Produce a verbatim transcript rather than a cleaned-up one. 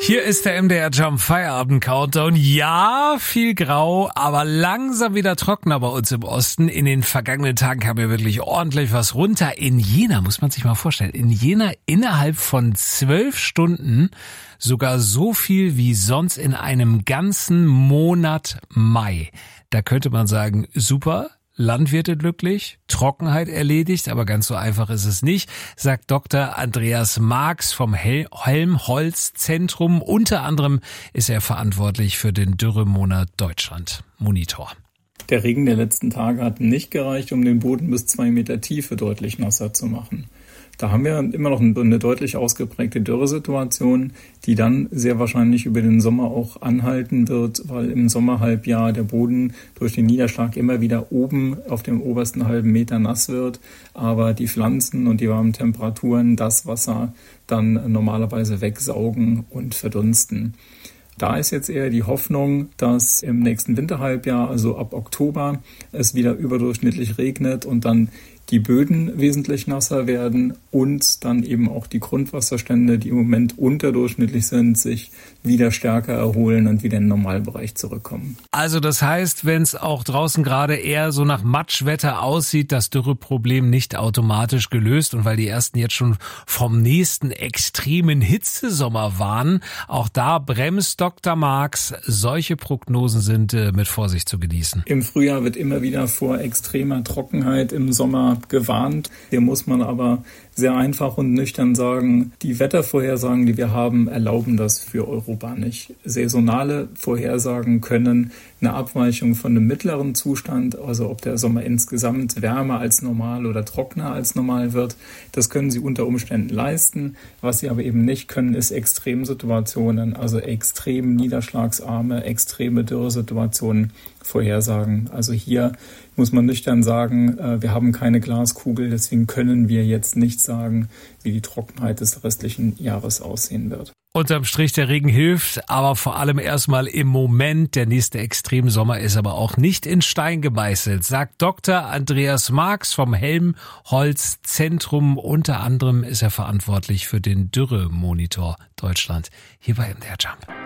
Hier ist der M D R Jump Feierabend Countdown. Ja, viel grau, aber langsam wieder trockener bei uns im Osten. In den vergangenen Tagen kam ja wirklich ordentlich was runter. In Jena, muss man sich mal vorstellen, in Jena innerhalb von zwölf Stunden sogar so viel wie sonst in einem ganzen Monat Mai. Da könnte man sagen, super. Landwirte glücklich, Trockenheit erledigt, aber ganz so einfach ist es nicht, sagt Doktor Andreas Marx vom Hel- Helmholtz-Zentrum. Unter anderem ist er verantwortlich für den Dürremonat Deutschland Monitor. Der Regen der letzten Tage hat nicht gereicht, um den Boden bis zwei Meter Tiefe deutlich nasser zu machen. Da haben wir immer noch eine deutlich ausgeprägte Dürresituation, die dann sehr wahrscheinlich über den Sommer auch anhalten wird, weil im Sommerhalbjahr der Boden durch den Niederschlag immer wieder oben auf dem obersten halben Meter nass wird, aber die Pflanzen und die warmen Temperaturen das Wasser dann normalerweise wegsaugen und verdunsten. Da ist jetzt eher die Hoffnung, dass im nächsten Winterhalbjahr, also ab Oktober, es wieder überdurchschnittlich regnet und dann die Böden wesentlich nasser werden und dann eben auch die Grundwasserstände, die im Moment unterdurchschnittlich sind, sich wieder stärker erholen und wieder in den Normalbereich zurückkommen. Also das heißt, wenn es auch draußen gerade eher so nach Matschwetter aussieht, das Dürreproblem nicht automatisch gelöst, und weil die ersten jetzt schon vom nächsten extremen Hitzesommer warnen, auch da bremst Doktor Marx, solche Prognosen sind äh, mit Vorsicht zu genießen. Im Frühjahr wird immer wieder vor extremer Trockenheit im Sommer gewarnt. Hier muss man aber sehr einfach und nüchtern sagen, die Wettervorhersagen, die wir haben, erlauben das für Europa nicht. Saisonale Vorhersagen können eine Abweichung von einem mittleren Zustand, also ob der Sommer insgesamt wärmer als normal oder trockener als normal wird, das können sie unter Umständen leisten. Was sie aber eben nicht können, ist Extremsituationen, also extrem niederschlagsarme, extreme Dürresituationen vorhersagen. Also hier muss man nüchtern sagen, wir haben keine Glaskugel, deswegen können wir jetzt nicht sagen, wie die Trockenheit des restlichen Jahres aussehen wird. Unterm Strich, der Regen hilft, aber vor allem erstmal im Moment. Der nächste Extremsommer ist aber auch nicht in Stein gemeißelt, sagt Doktor Andreas Marx vom Helmholtz-Zentrum. Unter anderem ist er verantwortlich für den Dürremonitor Deutschland hier bei M D R Jump.